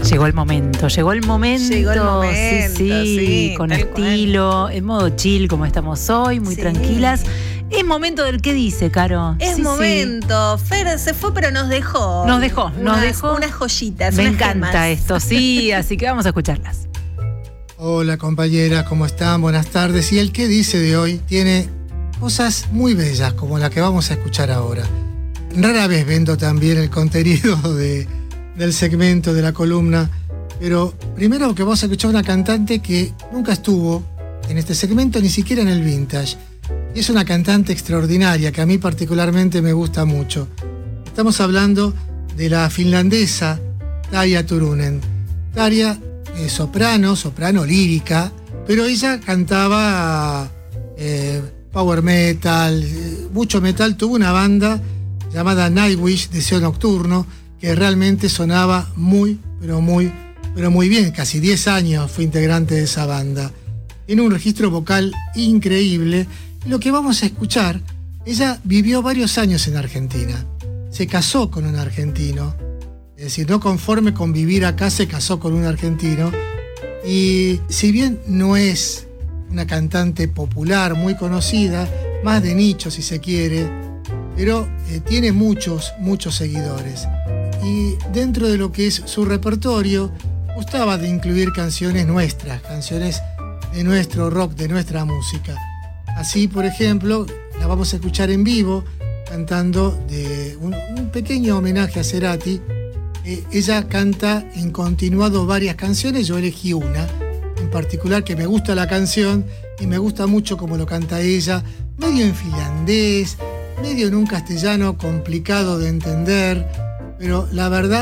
Llegó el momento. Llegó el momento, Sí, con estilo, en modo chill como estamos hoy, muy tranquilas. Es momento del ¿qué dice, Caro? Es momento. Fer se fue, pero nos dejó. Nos dejó. Unas joyitas. Me encanta esto, sí, así que vamos a escucharlas. Hola compañeras, ¿cómo están? Buenas tardes. Y el ¿qué dice de hoy tiene cosas muy bellas como la que vamos a escuchar ahora. Rara vez vendo también el contenido del segmento, de la columna, pero primero que vamos a escuchar una cantante que nunca estuvo en este segmento, ni siquiera en el Vintage. Y es una cantante extraordinaria que a mí particularmente me gusta mucho. Estamos hablando de la finlandesa Tarja Turunen. Tarja es soprano lírica, pero ella cantaba power metal, mucho metal. Tuvo una banda llamada Nightwish, Deseo Nocturno, que realmente sonaba muy bien. Casi 10 años fue integrante de esa banda. Tiene un registro vocal increíble. Y lo que vamos a escuchar, ella vivió varios años en Argentina. Se casó con un argentino. Es decir, no conforme con vivir acá, se casó con un argentino. Y si bien no es una cantante popular, muy conocida, más de nicho si se quiere, pero tiene muchos seguidores. Y dentro de lo que es su repertorio, gustaba de incluir canciones nuestras, canciones de nuestro rock, de nuestra música. Así, por ejemplo, la vamos a escuchar en vivo, cantando de un pequeño homenaje a Cerati. Ella canta en continuado varias canciones, yo elegí una en particular que me gusta la canción y me gusta mucho cómo lo canta ella, medio en finlandés, medio en un castellano complicado de entender, pero la verdad